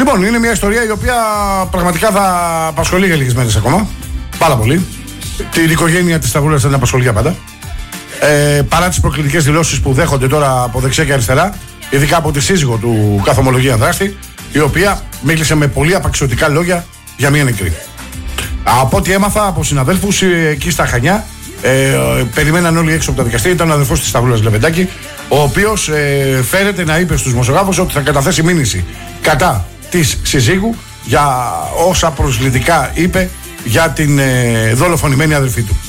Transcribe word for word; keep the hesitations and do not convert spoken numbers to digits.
Λοιπόν, είναι μια ιστορία η οποία πραγματικά θα απασχολεί για λίγες μέρες ακόμα. Πάρα πολύ. Την οικογένεια της Σταυρούλας θα την απασχολεί για πάντα. Ε, παρά τις προκλητικές δηλώσεις που δέχονται τώρα από δεξιά και αριστερά, ειδικά από τη σύζυγο του καθομολογία δράστη, η οποία μίλησε με πολύ απαξιωτικά λόγια για μια νεκρή. Από ό,τι έμαθα από συναδέλφους εκεί στα Χανιά, ε, περιμέναν όλοι έξω από τα δικαστήρια. Ήταν ο αδερφός της Σταυρούλας Λεβεντάκη, ο οποίος ε, φέρεται να είπε στους δημοσιογράφους ότι θα καταθέσει μήνυση κατά της συζύγου για όσα προσβλητικά είπε για την ε, δολοφονημένη αδερφή του.